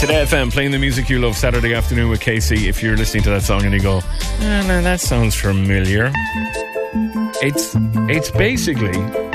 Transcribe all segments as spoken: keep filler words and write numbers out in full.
Today F M, playing the music you love Saturday afternoon with Casey. If you're listening to that song and you go, oh, no, that sounds familiar. It's it's basically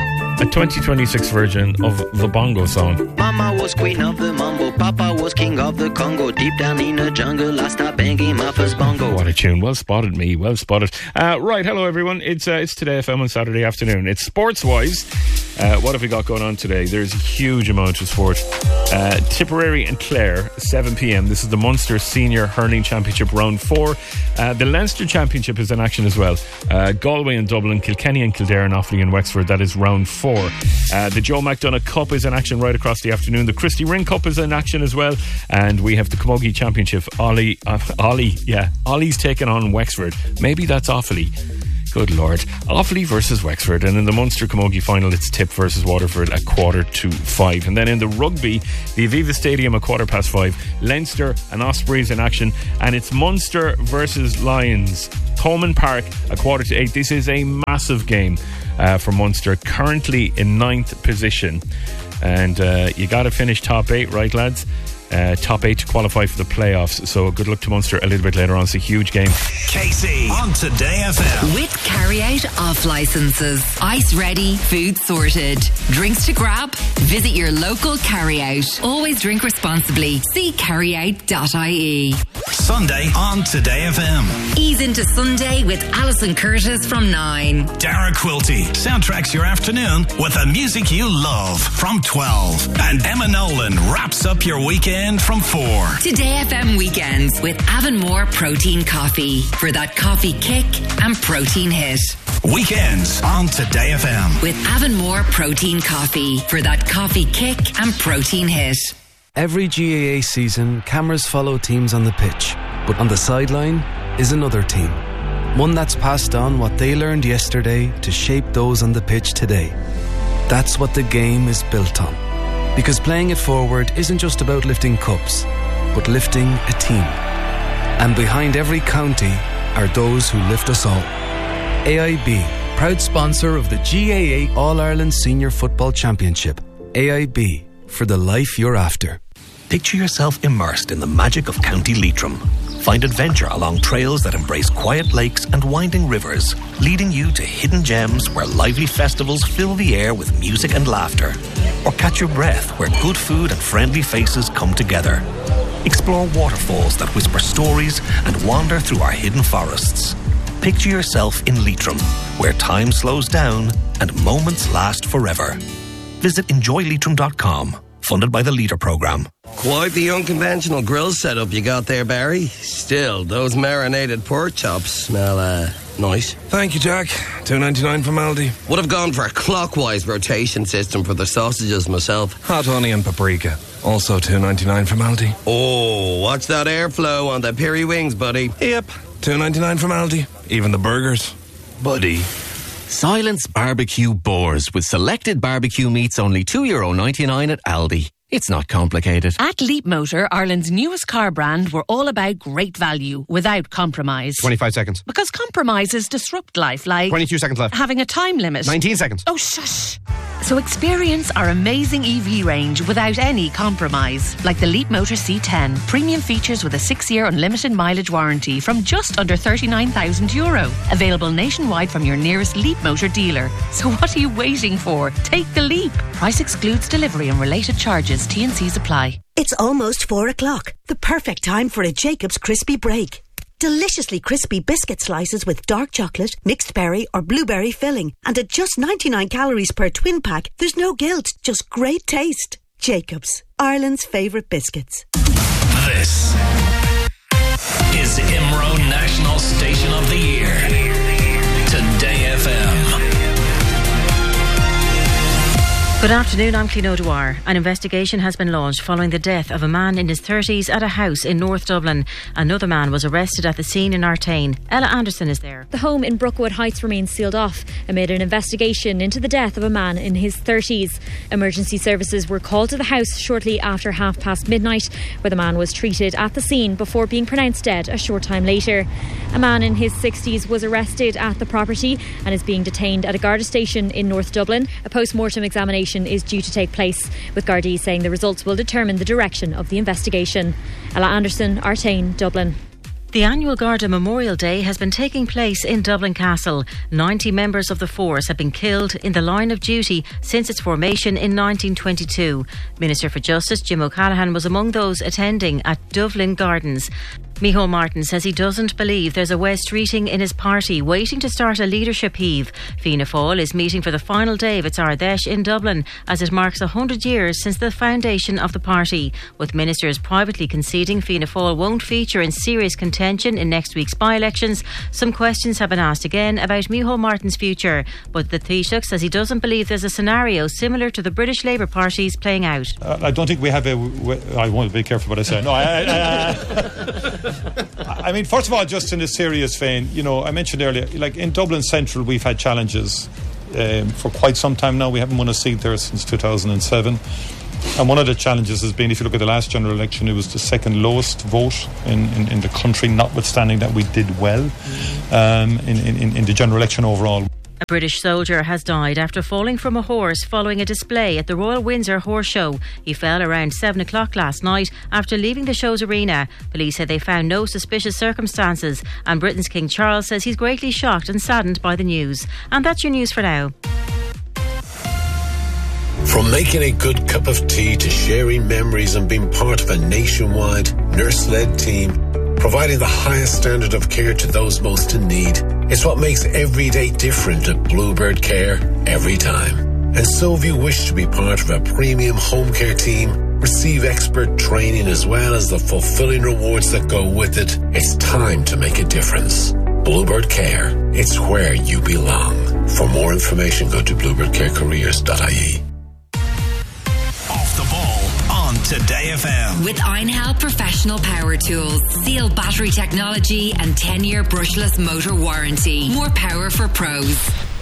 a twenty twenty-six version of the Bongo song. Mama was queen of the mambo, Papa was king of the Congo. Deep down in the jungle, I started banging my first bongo. What a tune. Well spotted, me. Well spotted. Uh, right, hello everyone. It's uh, it's Today F M on Saturday afternoon. It's sports-wise. Uh, what have we got going on today? There's a huge amount of sport. Uh, Tipperary and Clare, seven p.m. This is the Munster Senior Hurling Championship Round four. Uh, the Leinster Championship is in action as well. Uh, Galway and Dublin, Kilkenny and Kildare and Offaly and Wexford. That is Round four. Uh, the Joe McDonagh Cup is in action right across the afternoon. The Christy Ring Cup is in action as well. And we have the Camogie Championship. Ollie, uh, Ollie, yeah. Ollie's taking on Wexford. Maybe that's Offaly. Good Lord. Offaly versus Wexford. And in the Munster Camogie final, it's Tip versus Waterford at quarter to five. And then in the rugby, the Aviva Stadium at quarter past five. Leinster and Ospreys in action. And it's Munster versus Lions. Thomond Park at quarter to eight. This is a massive game uh, for Munster. Currently in ninth position. And uh, you got to finish top eight, right, lads? Uh, top eight to qualify for the playoffs. So good luck to Munster a little bit later on. It's a huge game. Casey on Today F M. With Carry Out off licenses. Ice ready, food sorted. Drinks to grab? Visit your local Carry Out. Always drink responsibly. See carry out dot I E. Sunday on Today F M. Ease into Sunday with Alison Curtis from nine. Dara Quilty soundtracks your afternoon with the music you love from twelve. And Emma Nolan wraps up your weekend from four. Today F M weekends with Avonmore Protein Coffee for that coffee kick and protein hit. Weekends on Today F M with Avonmore Protein Coffee for that coffee kick and protein hit. Every G A A season, cameras follow teams on the pitch, but on the sideline is another team. One that's passed on what they learned yesterday to shape those on the pitch today. That's what the game is built on. Because playing it forward isn't just about lifting cups, but lifting a team. And behind every county are those who lift us all. A I B, proud sponsor of the G A A All-Ireland Senior Football Championship. A I B, for the life you're after. Picture yourself immersed in the magic of County Leitrim. Find adventure along trails that embrace quiet lakes and winding rivers, leading you to hidden gems where lively festivals fill the air with music and laughter. Or catch your breath where good food and friendly faces come together. Explore waterfalls that whisper stories and wander through our hidden forests. Picture yourself in Leitrim, where time slows down and moments last forever. Visit enjoy leitrim dot com. Funded by the Leader Programme. Quite the unconventional grill setup you got there, Barry. Still, those marinated pork chops smell, uh, nice. Thank you, Jack. two ninety-nine from Aldi. Would have gone for a clockwise rotation system for the sausages myself. Hot honey and paprika. Also two ninety-nine from Aldi. Oh, watch that airflow on the piri wings, buddy. Yep. two ninety-nine from Aldi. Even the burgers. Buddy. Silence Barbecue Boars with selected barbecue meats only two euro ninety-nine at Aldi. It's not complicated. At Leap Motor, Ireland's newest car brand, we're all about great value without compromise. twenty-five seconds. Because compromises disrupt life, like... twenty-two seconds left. Having a time limit. nineteen seconds. Oh, shush. So experience our amazing E V range without any compromise. Like the Leap Motor C ten. Premium features with a six-year unlimited mileage warranty from just under thirty-nine thousand euro. Available nationwide from your nearest Leap Motor dealer. So what are you waiting for? Take the leap. Price excludes delivery and related charges. T and C's apply. It's almost four o'clock. The perfect time for a Jacob's Crispy Break. Deliciously crispy biscuit slices with dark chocolate, mixed berry or blueberry filling. And at just ninety-nine calories per twin pack, there's no guilt, just great taste. Jacob's, Ireland's favourite biscuits. This is Imro National Station of the Year. Today F M. Good afternoon, I'm Clín O'Dwyer. An investigation has been launched following the death of a man in his thirties at a house in North Dublin. Another man was arrested at the scene in Artane. Ella Anderson is there. The home in Brookwood Heights remains sealed off amid an investigation into the death of a man in his thirties. Emergency services were called to the house shortly after half past midnight, where the man was treated at the scene before being pronounced dead a short time later. A man in his sixties was arrested at the property and is being detained at a Garda station in North Dublin. A post-mortem examination investigation is due to take place, with Gardaí saying the results will determine the direction of the investigation. Ella Anderson, Artane, Dublin. The annual Garda Memorial Day has been taking place in Dublin Castle. ninety members of the force have been killed in the line of duty since its formation in nineteen twenty-two. Minister for Justice Jim O'Callaghan was among those attending at Dublin Gardens. Micheál Martin says he doesn't believe there's a Wes Streeting in his party waiting to start a leadership heave. Fianna Fáil is meeting for the final day of its Ardèche in Dublin as it marks one hundred years since the foundation of the party. With ministers privately conceding Fianna Fáil won't feature in serious contention in next week's by-elections, some questions have been asked again about Micheál Martin's future. But the Taoiseach says he doesn't believe there's a scenario similar to the British Labour Party's playing out. Uh, I don't think we have a... I want to be careful what I say. No, I... I, I I mean, first of all, just in a serious vein, you know, I mentioned earlier, like in Dublin Central, we've had challenges um, for quite some time now. We haven't won a seat there since two thousand seven. And one of the challenges has been, if you look at the last general election, it was the second lowest vote in, in, in the country, notwithstanding that we did well um, in, in, in the general election overall. A British soldier has died after falling from a horse following a display at the Royal Windsor Horse Show. He fell around seven o'clock last night after leaving the show's arena. Police said they found no suspicious circumstances, and Britain's King Charles says he's greatly shocked and saddened by the news. And that's your news for now. From making a good cup of tea to sharing memories and being part of a nationwide nurse-led team, providing the highest standard of care to those most in need, it's what makes every day different at Bluebird Care every time. And so if you wish to be part of a premium home care team, receive expert training as well as the fulfilling rewards that go with it, it's time to make a difference. Bluebird Care, it's where you belong. For more information, go to bluebird care careers dot I E. Off the ball on Today F M. With Einhell Professional Power Tools. Seal battery technology and ten-year brushless motor warranty. More power for pros.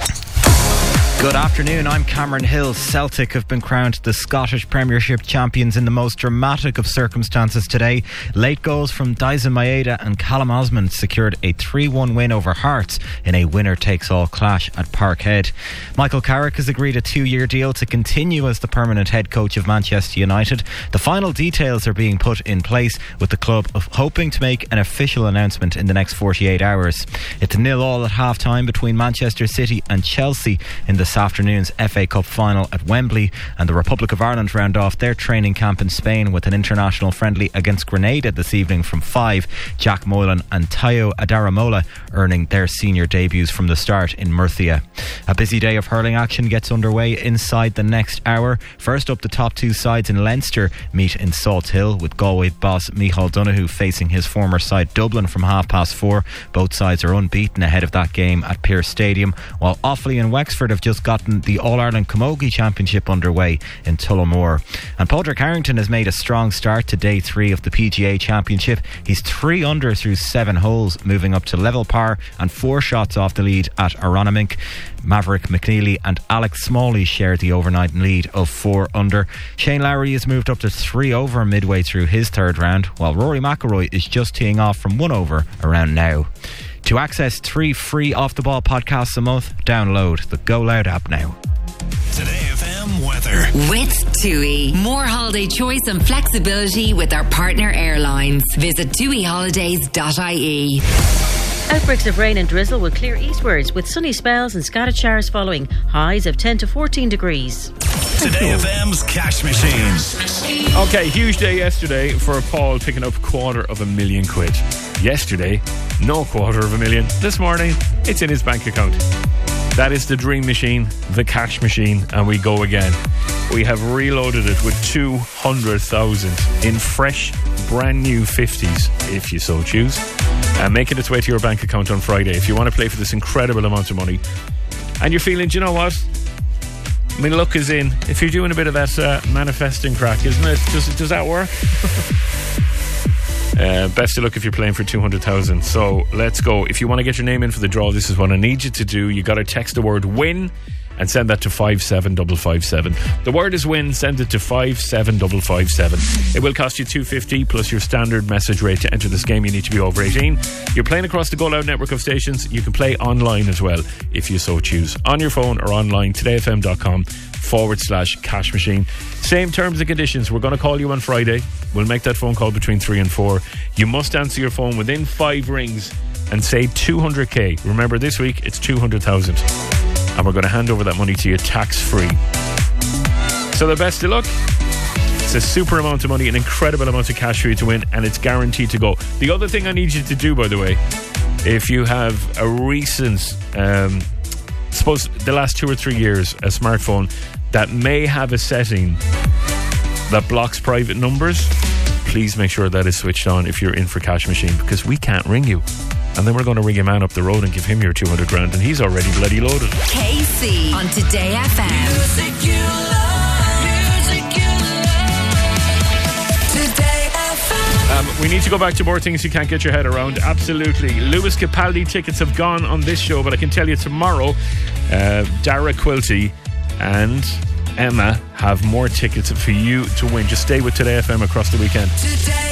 Good afternoon, I'm Cameron Hill. Celtic have been crowned the Scottish Premiership champions in the most dramatic of circumstances today. Late goals from Dyson Maeda and Callum Osmond secured a three one win over Hearts in a winner-takes-all clash at Parkhead. Michael Carrick has agreed a two-year deal to continue as the permanent head coach of Manchester United. The final details are being put in place, with the club hoping to make an official announcement in the next forty-eight hours. It's nil-all at half-time between Manchester City and Chelsea in the this afternoon's F A Cup final at Wembley, and the Republic of Ireland round off their training camp in Spain with an international friendly against Grenada this evening from five. Jack Moylan and Tayo Adaramola earning their senior debuts from the start in Murcia. A busy day of hurling action gets underway inside the next hour. First up, the top two sides in Leinster meet in Salt Hill, with Galway boss Micheál Donoghue facing his former side Dublin from half past four. Both sides are unbeaten ahead of that game at Pearse Stadium, while Offaly and Wexford have just gotten the All-Ireland Camogie Championship underway in Tullamore. And Padraig Harrington has made a strong start to day three of the P G A Championship. He's three under through seven holes, moving up to level par and four shots off the lead at Aronimink. Maverick McNeely and Alex Smalley share the overnight lead of four under. Shane Lowry has moved up to three over midway through his third round, while Rory McIlroy is just teeing off from one over around now. To access three free off-the-ball podcasts a month, download the Go Loud app now. Today F M weather. With TUI. More holiday choice and flexibility with our partner airlines. Visit T U I holidays dot I E. Outbreaks of rain and drizzle will clear eastwards, with sunny spells and scattered showers following. Highs of ten to fourteen degrees. Today F M's Cash Machine. Okay, huge day yesterday for Paul picking up quarter of a million quid. Yesterday, no quarter of a million. This morning, it's in his bank account. That is the dream machine, the cash machine, and we go again. We have reloaded it with two hundred thousand in fresh, brand new fifties, if you so choose, and making its way to your bank account on Friday. If you want to play for this incredible amount of money and you're feeling, do you know what? I mean, luck is in. If you're doing a bit of that uh, manifesting crack, isn't it? Does, does that work? Uh, best of luck if you're playing for two hundred thousand. So let's go. If you want to get your name in for the draw, this is what I need you to do. You got to text the word WIN and send that to five seven five five seven. The word is win, send it to five seven five five seven. It will cost you two dollars fifty plus your standard message rate to enter this game. You need to be over eighteen. You're playing across the Go Loud network of stations. You can play online as well if you so choose. On your phone or online, todayfm.com forward slash cash machine. Same terms and conditions. We're going to call you on Friday. We'll make that phone call between three and four. You must answer your phone within five rings and say two hundred k. Remember, this week it's two hundred thousand. And we're going to hand over that money to you tax-free. So the best of luck. It's a super amount of money, an incredible amount of cash for you to win, and it's guaranteed to go. The other thing I need you to do, by the way, if you have a recent, um, suppose the last two or three years, a smartphone that may have a setting that blocks private numbers, please make sure that is switched on if you're in for Cash Machine, because we can't ring you. And then we're going to ring a man up the road and give him your two hundred grand, and he's already bloody loaded. K C on Today F M. Music you love, music you love. Today F M. Um, we need to go back to more things you can't get your head around. Absolutely. Lewis Capaldi tickets have gone on this show, but I can tell you tomorrow, uh, Dara Quilty and Emma have more tickets for you to win. Just stay with Today F M across the weekend. Today